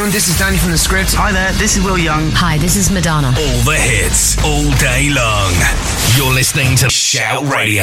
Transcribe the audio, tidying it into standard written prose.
everyone, this is Danny from The Script. Hi there, this is Will Young. Hi, this is Madonna. All the hits, all day long. You're listening to Shout Radio.